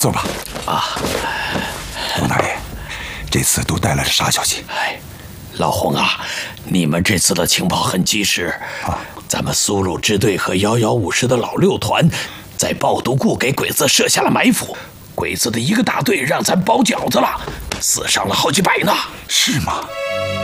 坐吧。 啊， 董大爷，这次都带来了啥消息？ 老洪啊，你们这次的情报很及时啊！咱们苏鲁支队和1150的老六团在爆毒库给鬼子设下了埋伏，鬼子的一个大队让咱包饺子了，死伤了好几百呢。 是吗？